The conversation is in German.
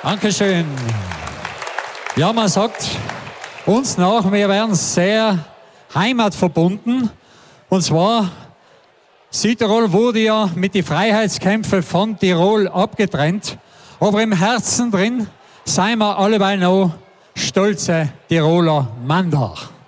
Dankeschön. Ja, man sagt uns nach, wir werden sehr heimatverbunden. Und zwar, Südtirol wurde ja mit den Freiheitskämpfen von Tirol abgetrennt. Aber im Herzen drin seien wir alleweil noch stolze Tiroler Mandach.